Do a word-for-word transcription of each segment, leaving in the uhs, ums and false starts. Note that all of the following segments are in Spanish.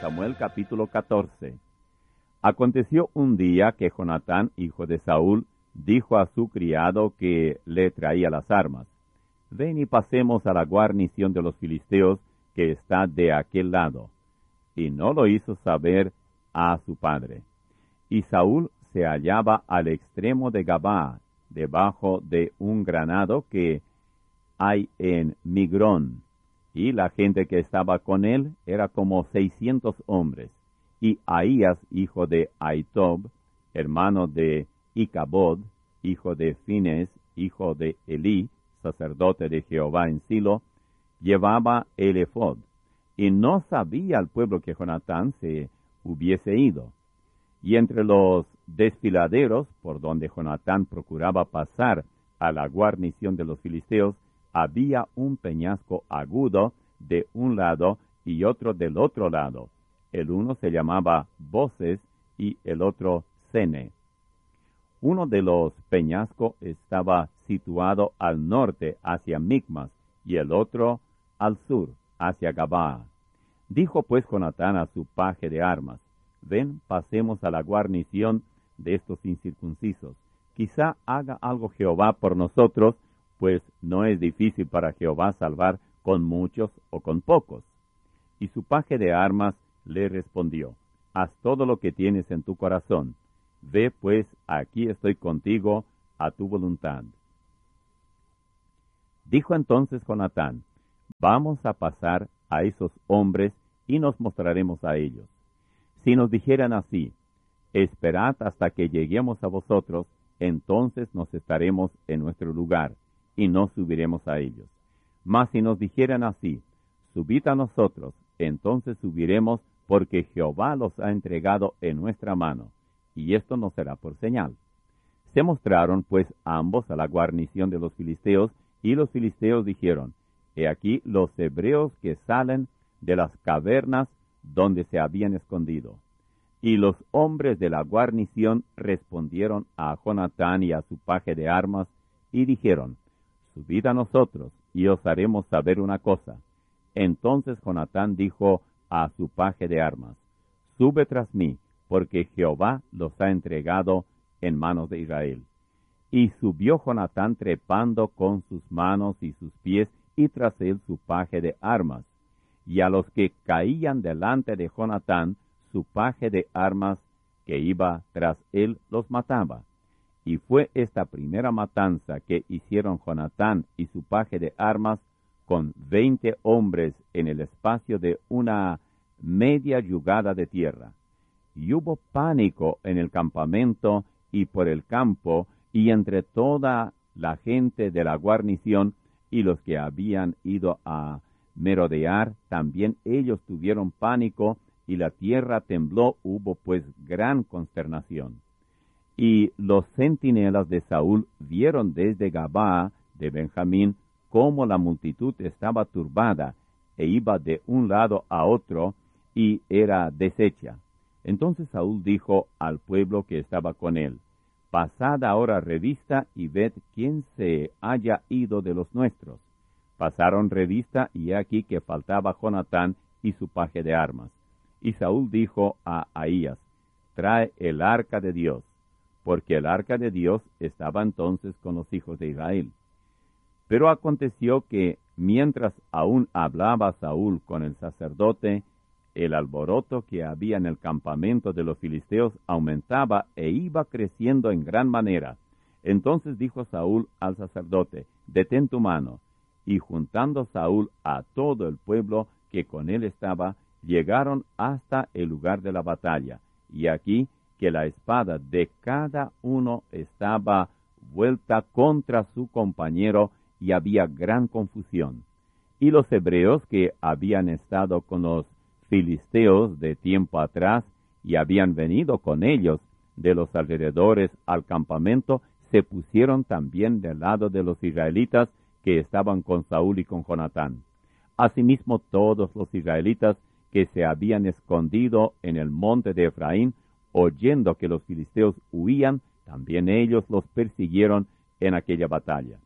Samuel capítulo catorce. Aconteció un día que Jonatán, hijo de Saúl, dijo a su criado que le traía las armas: Ven y pasemos a la guarnición de los filisteos que está de aquel lado. Y no lo hizo saber a su padre. Y Saúl se hallaba al extremo de Gabaa, debajo de un granado que hay en Migrón, y la gente que estaba con él era como seiscientos hombres. Y Ahías, hijo de Ahitob, hermano de Icabod, hijo de Fines, hijo de Elí, sacerdote de Jehová en Silo, llevaba el ephod, y no sabía el pueblo que Jonatán se hubiese ido. Y entre los desfiladeros, por donde Jonatán procuraba pasar a la guarnición de los filisteos, había un peñasco agudo de un lado y otro del otro lado. El uno se llamaba Boses y el otro Sene. Uno de los peñascos estaba situado al norte hacia Micmas y el otro al sur hacia Gabaa. Dijo pues Jonatán a su paje de armas: Ven, pasemos a la guarnición de estos incircuncisos. Quizá haga algo Jehová por nosotros, pues no es difícil para Jehová salvar con muchos o con pocos. Y su paje de armas le respondió: Haz todo lo que tienes en tu corazón. Ve pues, aquí estoy contigo, a tu voluntad. Dijo entonces Jonatán: Vamos a pasar a esos hombres y nos mostraremos a ellos. Si nos dijeran así: Esperad hasta que lleguemos a vosotros, entonces nos estaremos en nuestro lugar, y no subiremos a ellos. Mas si nos dijeran así: Subid a nosotros, entonces subiremos, porque Jehová los ha entregado en nuestra mano, y esto no será por señal. Se mostraron pues ambos a la guarnición de los filisteos, y los filisteos dijeron: He aquí los hebreos que salen de las cavernas donde se habían escondido. Y los hombres de la guarnición respondieron a Jonatán y a su paje de armas, y dijeron: Subid a nosotros, y os haremos saber una cosa. Entonces Jonatán dijo a su paje de armas: Sube tras mí, porque Jehová los ha entregado en manos de Israel. Y subió Jonatán trepando con sus manos y sus pies, y tras él su paje de armas. Y a los que caían delante de Jonatán, su paje de armas que iba tras él los mataba. Y fue esta primera matanza que hicieron Jonatán y su paje de armas con veinte hombres en el espacio de una media yugada de tierra. Y hubo pánico en el campamento y por el campo, y entre toda la gente de la guarnición, y los que habían ido a merodear, también ellos tuvieron pánico, y la tierra tembló, hubo pues gran consternación. Y los centinelas de Saúl vieron desde Gabaa de Benjamín cómo la multitud estaba turbada, e iba de un lado a otro, y era deshecha. Entonces Saúl dijo al pueblo que estaba con él: Pasad ahora revista y ved quién se haya ido de los nuestros. Pasaron revista, y he aquí que faltaba Jonatán y su paje de armas. Y Saúl dijo a Ahías: Trae el arca de Dios, porque el arca de Dios estaba entonces con los hijos de Israel. Pero aconteció que, mientras aún hablaba Saúl con el sacerdote, el alboroto que había en el campamento de los filisteos aumentaba e iba creciendo en gran manera. Entonces dijo Saúl al sacerdote: Detén tu mano. Y juntando Saúl a todo el pueblo que con él estaba, llegaron hasta el lugar de la batalla. Y aquí que la espada de cada uno estaba vuelta contra su compañero, y había gran confusión. Y los hebreos que habían estado con los filisteos de tiempo atrás, y habían venido con ellos de los alrededores al campamento, se pusieron también del lado de los israelitas que estaban con Saúl y con Jonatán. Asimismo todos los israelitas que se habían escondido en el monte de Efraín, oyendo que los filisteos huían, también ellos los persiguieron en aquella batalla.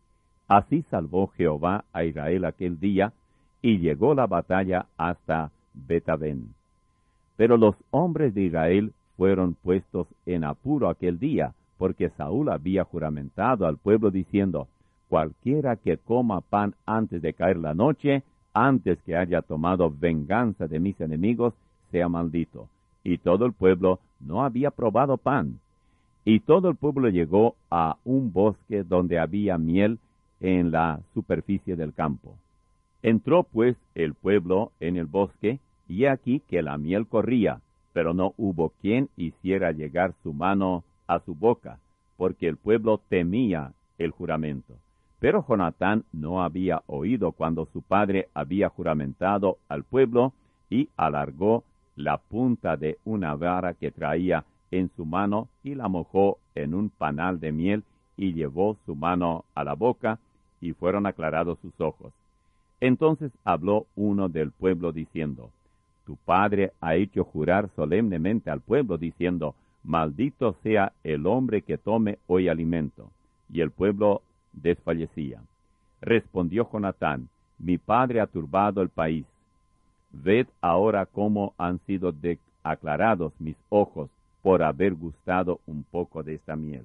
Así salvó Jehová a Israel aquel día, y llegó la batalla hasta Bet-aven. Pero los hombres de Israel fueron puestos en apuro aquel día, porque Saúl había juramentado al pueblo diciendo, cualquiera que coma pan antes de caer la noche, antes que haya tomado venganza de mis enemigos, sea maldito. Y todo el pueblo no había probado pan. Y todo el pueblo llegó a un bosque donde había miel en la superficie del campo. Entró pues el pueblo en el bosque, y he aquí que la miel corría, pero no hubo quien hiciera llegar su mano a su boca, porque el pueblo temía el juramento. Pero Jonatán no había oído cuando su padre había juramentado al pueblo, y alargó la punta de una vara que traía en su mano, y la mojó en un panal de miel, y llevó su mano a la boca, y fueron aclarados sus ojos. Entonces habló uno del pueblo diciendo, tu padre ha hecho jurar solemnemente al pueblo, diciendo, maldito sea el hombre que tome hoy alimento. Y el pueblo desfallecía. Respondió Jonatán, mi padre ha turbado el país. Ved ahora cómo han sido de aclarados mis ojos por haber gustado un poco de esta miel.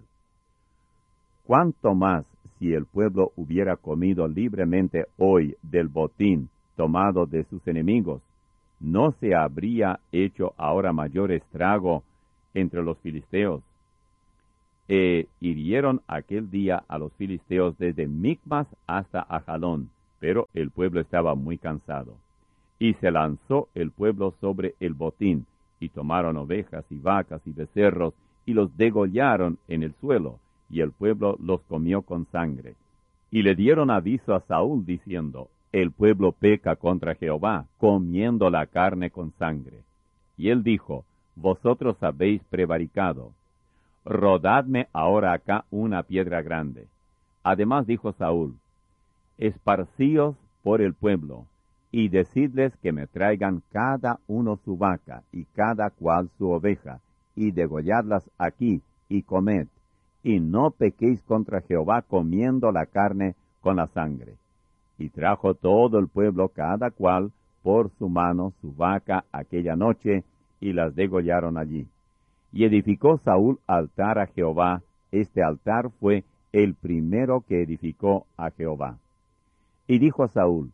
¿Cuánto más si el pueblo hubiera comido libremente hoy del botín tomado de sus enemigos? ¿No se habría hecho ahora mayor estrago entre los filisteos? E hirieron aquel día a los filisteos desde Micmas hasta Ajalón, pero el pueblo estaba muy cansado. Y se lanzó el pueblo sobre el botín, y tomaron ovejas y vacas y becerros, y los degollaron en el suelo, y el pueblo los comió con sangre. Y le dieron aviso a Saúl, diciendo, el pueblo peca contra Jehová, comiendo la carne con sangre. Y él dijo, vosotros habéis prevaricado. Rodadme ahora acá una piedra grande. Además dijo Saúl, esparcíos por el pueblo, y decidles que me traigan cada uno su vaca, y cada cual su oveja, y degolladlas aquí, y comed, y no pequéis contra Jehová comiendo la carne con la sangre. Y trajo todo el pueblo cada cual por su mano su vaca aquella noche, y las degollaron allí. Y edificó Saúl altar a Jehová. Este altar fue el primero que edificó a Jehová. Y dijo Saúl,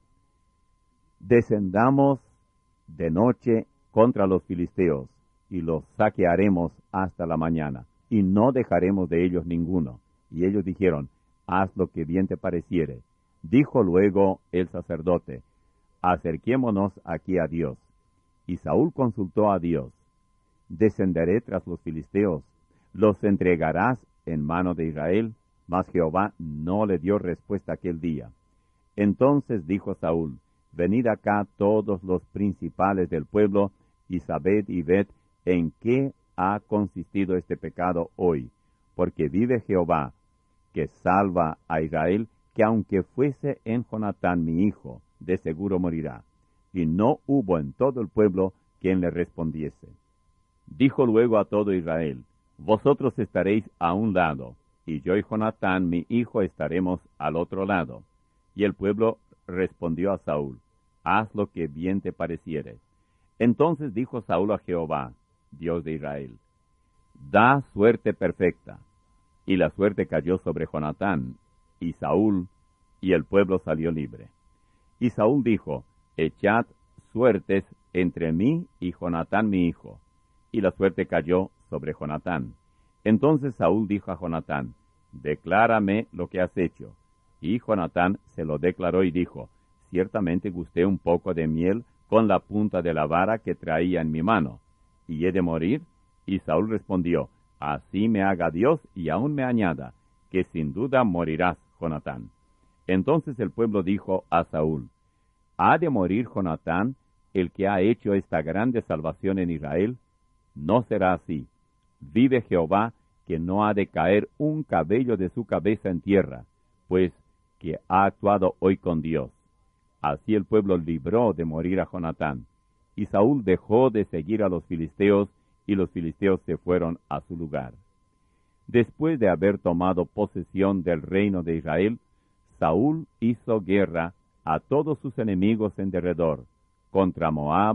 descendamos de noche contra los filisteos, y los saquearemos hasta la mañana, y no dejaremos de ellos ninguno. Y ellos dijeron, haz lo que bien te pareciere. Dijo luego el sacerdote, acerquémonos aquí a Dios. Y Saúl consultó a Dios, descenderé tras los filisteos, los entregarás en mano de Israel. Mas Jehová no le dio respuesta aquel día. Entonces dijo Saúl, venid acá todos los principales del pueblo, y sabed y ved en qué ha consistido este pecado hoy, porque vive Jehová, que salva a Israel, que aunque fuese en Jonatán mi hijo, de seguro morirá. Y no hubo en todo el pueblo quien le respondiese. Dijo luego a todo Israel, vosotros estaréis a un lado, y yo y Jonatán mi hijo estaremos al otro lado. Y el pueblo respondió a Saúl, haz lo que bien te pareciere. Entonces dijo Saúl a Jehová, Dios de Israel, da suerte perfecta. Y la suerte cayó sobre Jonatán y Saúl, y el pueblo salió libre. Y Saúl dijo, echad suertes entre mí y Jonatán mi hijo. Y la suerte cayó sobre Jonatán. Entonces Saúl dijo a Jonatán, declárame lo que has hecho. Y Jonatán se lo declaró y dijo, ciertamente gusté un poco de miel con la punta de la vara que traía en mi mano, y he de morir. Y Saúl respondió, así me haga Dios y aún me añada, que sin duda morirás, Jonatán. Entonces el pueblo dijo a Saúl, ¿ha de morir Jonatán, el que ha hecho esta grande salvación en Israel? No será así. Vive Jehová, que no ha de caer un cabello de su cabeza en tierra, pues que ha actuado hoy con Dios. Así el pueblo libró de morir a Jonatán. Y Saúl dejó de seguir a los filisteos, y los filisteos se fueron a su lugar. Después de haber tomado posesión del reino de Israel, Saúl hizo guerra a todos sus enemigos en derredor, contra Moab,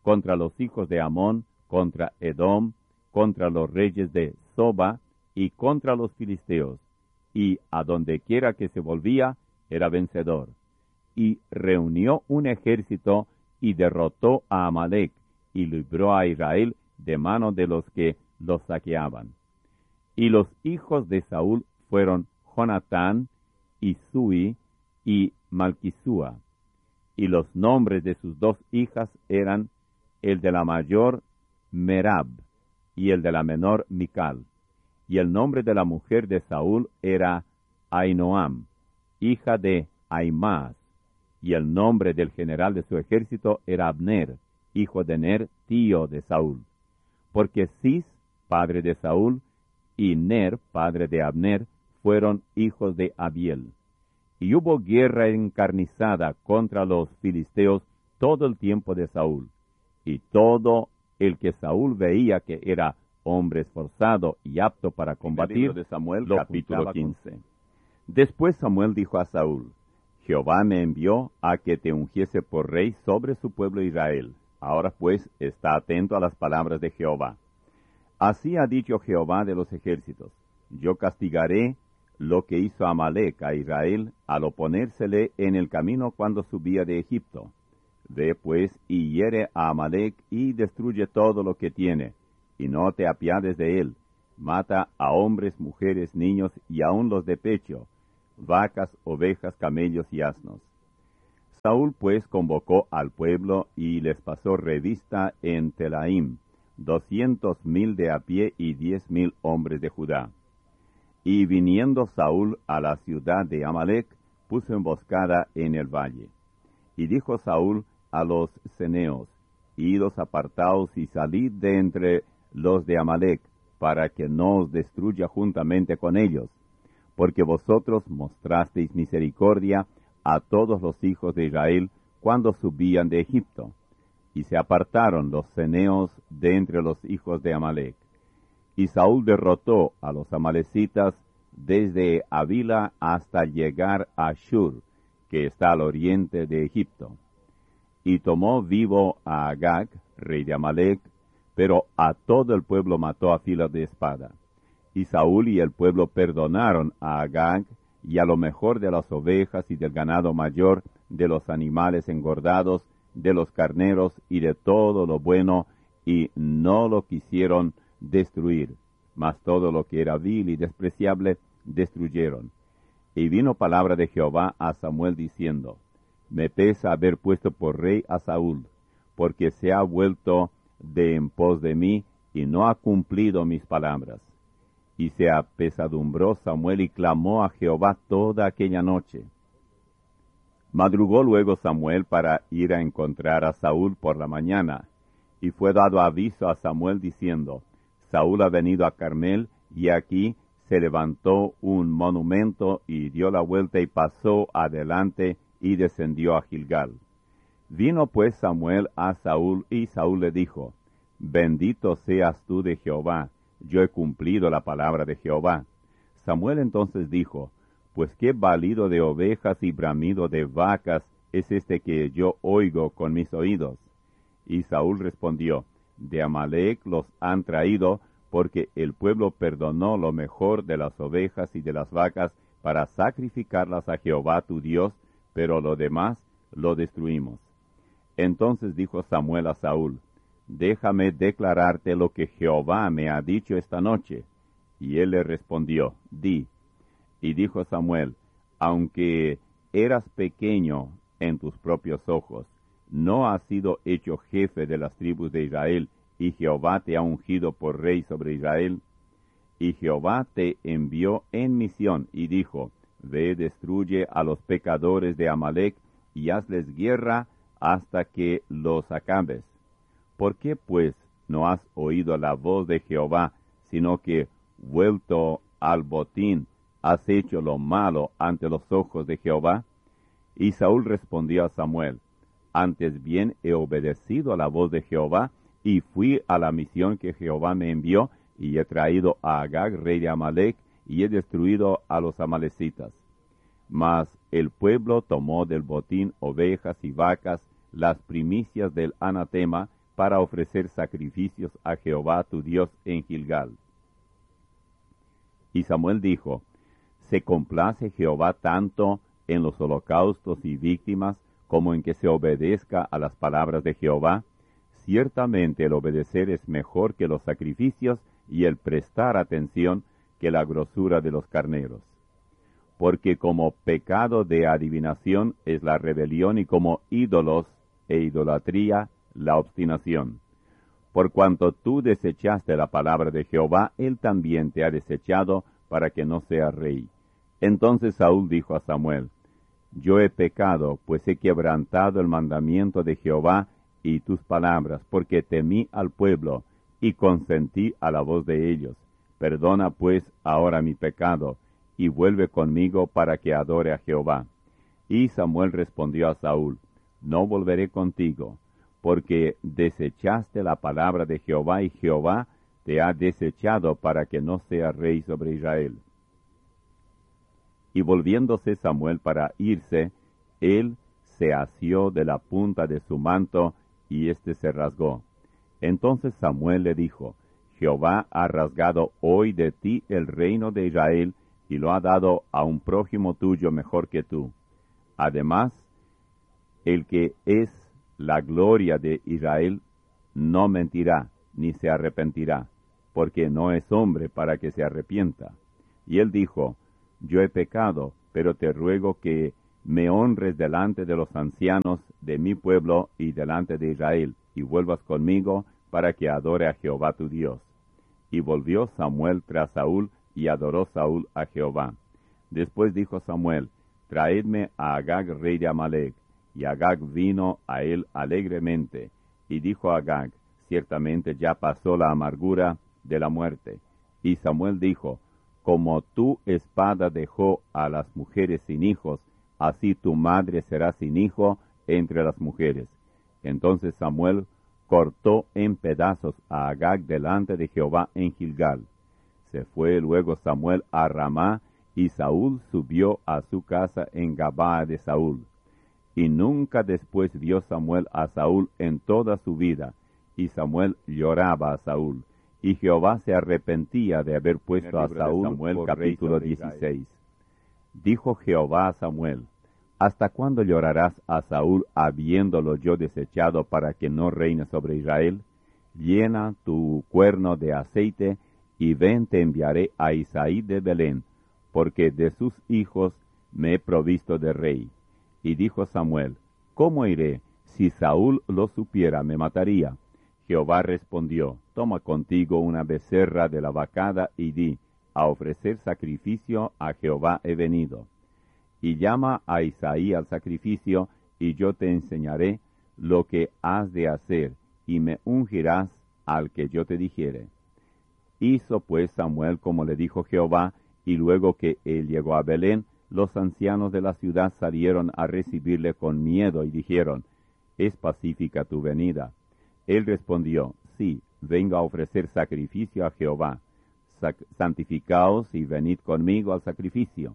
contra los hijos de Amón, contra Edom, contra los reyes de Soba y contra los filisteos, y a donde quiera que se volvía, era vencedor. Y reunió un ejército y derrotó a Amalec, y libró a Israel de mano de los que los saqueaban. Y los hijos de Saúl fueron Jonatán, y Sui, y Malquisúa. Y los nombres de sus dos hijas eran el de la mayor Merab, y el de la menor Mical. Y el nombre de la mujer de Saúl era Ainoam, hija de Ahimaas. Y el nombre del general de su ejército era Abner, hijo de Ner, tío de Saúl. Porque Cis, padre de Saúl, y Ner, padre de Abner, fueron hijos de Abiel. Y hubo guerra encarnizada contra los filisteos todo el tiempo de Saúl. Y todo el que Saúl veía que era hombre esforzado y apto para combatir, de Samuel, lo capítulo juntaba quince. con- Después Samuel dijo a Saúl: Jehová me envió a que te ungiese por rey sobre su pueblo Israel. Ahora pues, está atento a las palabras de Jehová. Así ha dicho Jehová de los ejércitos: yo castigaré lo que hizo Amalec a Israel al oponérsele en el camino cuando subía de Egipto. Ve pues y hiere a Amalec y destruye todo lo que tiene, y no te apiades de él. Mata a hombres, mujeres, niños y aun los de pecho, vacas, ovejas, camellos y asnos. Saúl pues convocó al pueblo y les pasó revista en Telaim, doscientos mil de a pie y diez mil hombres de Judá. Y viniendo Saúl a la ciudad de Amalec, puso emboscada en el valle. Y dijo Saúl a los ceneos: Idos apartaos y salid de entre los de Amalec, para que no os destruya juntamente con ellos, porque vosotros mostrasteis misericordia a todos los hijos de Israel cuando subían de Egipto. Y se apartaron los ceneos de entre los hijos de Amalec. Y Saúl derrotó a los amalecitas desde Avila hasta llegar a Shur, que está al oriente de Egipto. Y tomó vivo a Agag, rey de Amalec, pero a todo el pueblo mató a filo de espada. Y Saúl y el pueblo perdonaron a Agag y a lo mejor de las ovejas y del ganado mayor, de los animales engordados, de los carneros y de todo lo bueno, y no lo quisieron destruir, mas todo lo que era vil y despreciable destruyeron. Y vino palabra de Jehová a Samuel diciendo: Me pesa haber puesto por rey a Saúl, porque se ha vuelto de en pos de mí y no ha cumplido mis palabras. Y se apesadumbró Samuel y clamó a Jehová toda aquella noche. Madrugó luego Samuel para ir a encontrar a Saúl por la mañana, y fue dado aviso a Samuel diciendo: Saúl ha venido a Carmel, y aquí se levantó un monumento, y dio la vuelta y pasó adelante, y descendió a Gilgal. Vino pues Samuel a Saúl, y Saúl le dijo: Bendito seas tú de Jehová, yo he cumplido la palabra de Jehová. Samuel entonces dijo: Pues qué balido de ovejas y bramido de vacas es este que yo oigo con mis oídos. Y Saúl respondió: De Amalec los han traído, porque el pueblo perdonó lo mejor de las ovejas y de las vacas para sacrificarlas a Jehová tu Dios, pero lo demás lo destruimos. Entonces dijo Samuel a Saúl: Déjame declararte lo que Jehová me ha dicho esta noche. Y él le respondió: Di. Y dijo Samuel: Aunque eras pequeño en tus propios ojos, no has sido hecho jefe de las tribus de Israel, y Jehová te ha ungido por rey sobre Israel. Y Jehová te envió en misión, y dijo: Ve, destruye a los pecadores de Amalec, y hazles guerra hasta que los acabes. ¿Por qué, pues, no has oído la voz de Jehová, sino que, vuelto al botín, has hecho lo malo ante los ojos de Jehová? Y Saúl respondió a Samuel: Antes bien he obedecido a la voz de Jehová, y fui a la misión que Jehová me envió, y he traído a Agag, rey de Amalec, y he destruido a los amalecitas. Mas el pueblo tomó del botín ovejas y vacas, las primicias del anatema, para ofrecer sacrificios a Jehová tu Dios en Gilgal. Y Samuel dijo, ¿se complace Jehová tanto en los holocaustos y víctimas como en que se obedezca a las palabras de Jehová? Ciertamente el obedecer es mejor que los sacrificios y el prestar atención que la grosura de los carneros. Porque como pecado de adivinación es la rebelión y como ídolos e idolatría la obstinación. Por cuanto tú desechaste la palabra de Jehová, él también te ha desechado para que no seas rey. Entonces Saúl dijo a Samuel, yo he pecado, pues he quebrantado el mandamiento de Jehová y tus palabras, porque temí al pueblo y consentí a la voz de ellos. Perdona pues ahora mi pecado, y vuelve conmigo para que adore a Jehová. Y Samuel respondió a Saúl, no volveré contigo, porque desechaste la palabra de Jehová, y Jehová te ha desechado para que no seas rey sobre Israel. Y volviéndose Samuel para irse, él se asió de la punta de su manto, y éste se rasgó. Entonces Samuel le dijo, Jehová ha rasgado hoy de ti el reino de Israel, y lo ha dado a un prójimo tuyo mejor que tú. Además, el que es la gloria de Israel no mentirá, ni se arrepentirá, porque no es hombre para que se arrepienta. Y él dijo, yo he pecado, pero te ruego que me honres delante de los ancianos de mi pueblo y delante de Israel, y vuelvas conmigo para que adore a Jehová tu Dios. Y volvió Samuel tras Saúl, y adoró Saúl a Jehová. Después dijo Samuel, traedme a Agag, rey de Amalec. Y Agag vino a él alegremente, y dijo a Agag, ciertamente ya pasó la amargura de la muerte. Y Samuel dijo, como tu espada dejó a las mujeres sin hijos, así tu madre será sin hijo entre las mujeres. Entonces Samuel cortó en pedazos a Agag delante de Jehová en Gilgal. Se fue luego Samuel a Ramá, y Saúl subió a su casa en Gabaa de Saúl. Y nunca después vio Samuel a Saúl en toda su vida, y Samuel lloraba a Saúl. Y Jehová se arrepentía de haber puesto a Saúl, Samuel capítulo dieciséis. Dijo Jehová a Samuel, ¿hasta cuándo llorarás a Saúl habiéndolo yo desechado para que no reine sobre Israel? Llena tu cuerno de aceite, y ven te enviaré a Isaí de Belén, porque de sus hijos me he provisto de rey. Y dijo Samuel, ¿cómo iré? Si Saúl lo supiera, me mataría. Jehová respondió, toma contigo una becerra de la vacada, y di, a ofrecer sacrificio a Jehová he venido. Y llama a Isaí al sacrificio, y yo te enseñaré lo que has de hacer, y me ungirás al que yo te dijere. Hizo pues Samuel como le dijo Jehová, y luego que él llegó a Belén, los ancianos de la ciudad salieron a recibirle con miedo, y dijeron, ¿es pacífica tu venida? Él respondió, sí, vengo a ofrecer sacrificio a Jehová. Sac- santificaos y venid conmigo al sacrificio.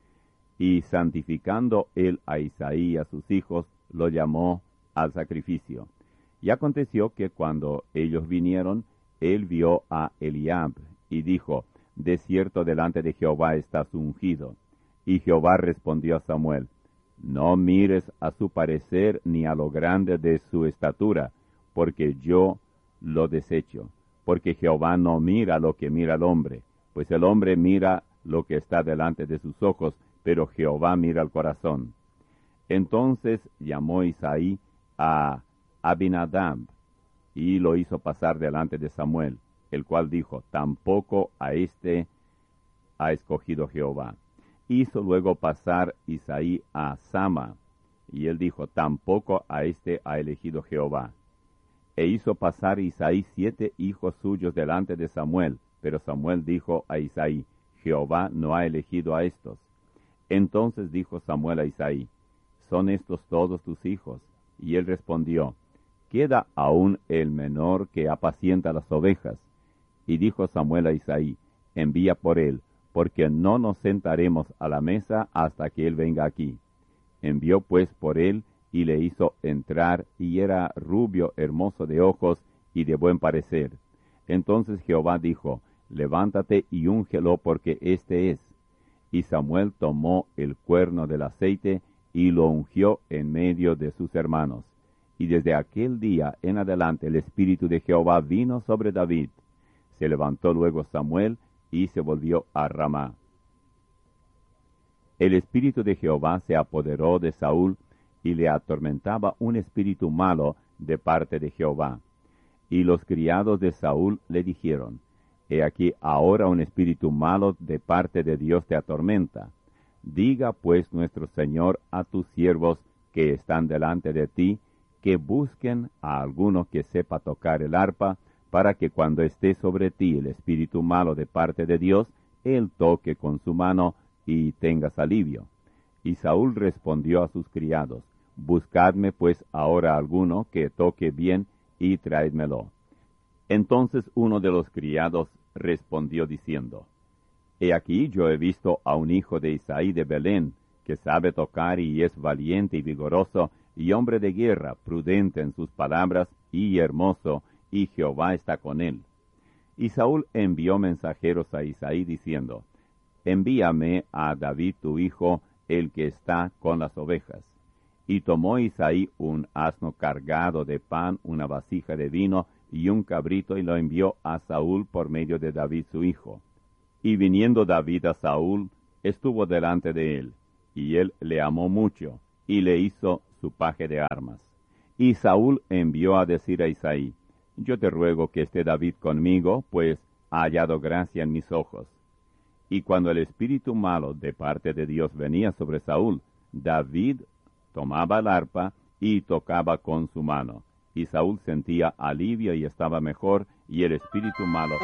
Y santificando él a Isaí y a sus hijos, lo llamó al sacrificio. Y aconteció que cuando ellos vinieron, él vio a Eliab, y dijo, de cierto delante de Jehová estás ungido. Y Jehová respondió a Samuel, no mires a su parecer ni a lo grande de su estatura, porque yo lo desecho. Porque Jehová no mira lo que mira el hombre, pues el hombre mira lo que está delante de sus ojos, pero Jehová mira el corazón. Entonces llamó Isaí a Abinadab, y lo hizo pasar delante de Samuel, el cual dijo, tampoco a éste ha escogido Jehová. Hizo luego pasar Isaí a Sama, y él dijo, tampoco a éste ha elegido Jehová. E hizo pasar Isaí siete hijos suyos delante de Samuel, pero Samuel dijo a Isaí, Jehová no ha elegido a estos. Entonces dijo Samuel a Isaí, ¿son estos todos tus hijos? Y él respondió, queda aún el menor que apacienta las ovejas. Y dijo Samuel a Isaí, envía por él, porque no nos sentaremos a la mesa hasta que él venga aquí. Envió pues por él, y le hizo entrar, y era rubio, hermoso de ojos y de buen parecer. Entonces Jehová dijo, levántate y úngelo, porque éste es. Y Samuel tomó el cuerno del aceite y lo ungió en medio de sus hermanos. Y desde aquel día en adelante el Espíritu de Jehová vino sobre David. Se levantó luego Samuel y se volvió a Ramá. El Espíritu de Jehová se apoderó de Saúl, y le atormentaba un espíritu malo de parte de Jehová. Y los criados de Saúl le dijeron, He aquí ahora un espíritu malo de parte de Dios te atormenta. Diga pues nuestro Señor a tus siervos que están delante de ti, que busquen a alguno que sepa tocar el arpa, para que cuando esté sobre ti el espíritu malo de parte de Dios, él toque con su mano y tengas alivio. Y Saúl respondió a sus criados, Buscadme pues ahora alguno que toque bien y traédmelo. Entonces uno de los criados respondió diciendo, He aquí yo he visto a un hijo de Isaí de Belén, que sabe tocar y es valiente y vigoroso, y hombre de guerra, prudente en sus palabras, y hermoso, y Jehová está con él. Y Saúl envió mensajeros a Isaí diciendo, Envíame a David tu hijo, el que está con las ovejas. Y tomó Isaí un asno cargado de pan, una vasija de vino y un cabrito, y lo envió a Saúl por medio de David su hijo. Y viniendo David a Saúl, estuvo delante de él, y él le amó mucho, y le hizo su paje de armas. Y Saúl envió a decir a Isaí, Yo te ruego que esté David conmigo, pues ha hallado gracia en mis ojos. Y cuando el espíritu malo de parte de Dios venía sobre Saúl, David tomaba el arpa y tocaba con su mano. Y Saúl sentía alivio y estaba mejor, y el espíritu malo